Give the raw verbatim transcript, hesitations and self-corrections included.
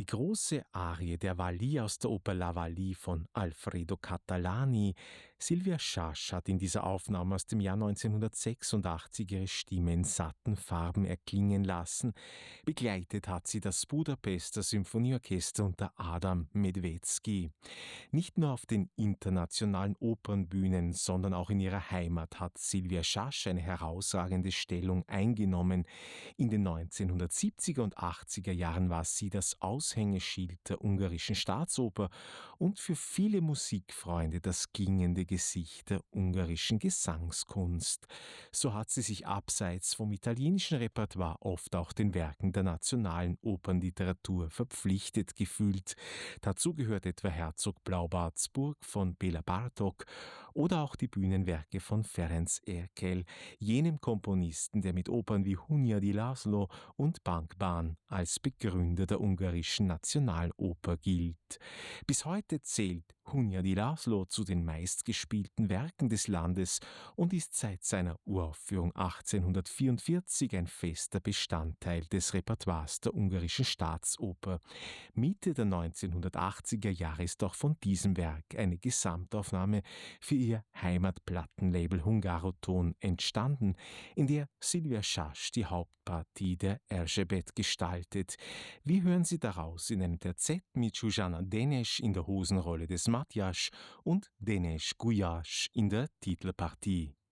Die große Arie der Wally aus der Oper La Wally von Alfredo Catalani. Silvia Schasch hat in dieser Aufnahme aus dem Jahr neunzehnhundertsechsundachtzig ihre Stimme in satten Farben erklingen lassen. Begleitet hat sie das Budapester Symphonieorchester unter Adam Medwedzky. Nicht nur auf den internationalen Opernbühnen, sondern auch in ihrer Heimat hat Silvia Schasch eine herausragende Stellung eingenommen. In den neunzehnhundertsiebziger und achtziger Jahren war sie das Aushängeschild der ungarischen Staatsoper und für viele Musikfreunde das klingende Gesicht der ungarischen Gesangskunst. So hat sie sich abseits vom italienischen Repertoire oft auch den Werken der nationalen Opernliteratur verpflichtet gefühlt. Dazu gehört etwa Herzog Blaubartsburg von Béla Bartók oder auch die Bühnenwerke von Ferenc Erkel, jenem Komponisten, der mit Opern wie Hunyadi László und Bankban als Begründer der ungarischen Nationaloper gilt. Bis heute zählt Hunyadi László zu den meistgespielten Werken des Landes und ist seit seiner Uraufführung achtzehnhundertvierundvierzig ein fester Bestandteil des Repertoires der ungarischen Staatsoper. Mitte der neunzehnhundertachtziger Jahre ist auch von diesem Werk eine Gesamtaufnahme für ihr Heimatplattenlabel Hungaroton entstanden, in der Silvia Schasch die Hauptpartie der Erzsébet gestaltet. Wir hören sie daraus in einem Terzett mit Zsuzsanna Deneš in der Hosenrolle des Matjasch und Deneš Gulyás in der Titelpartie.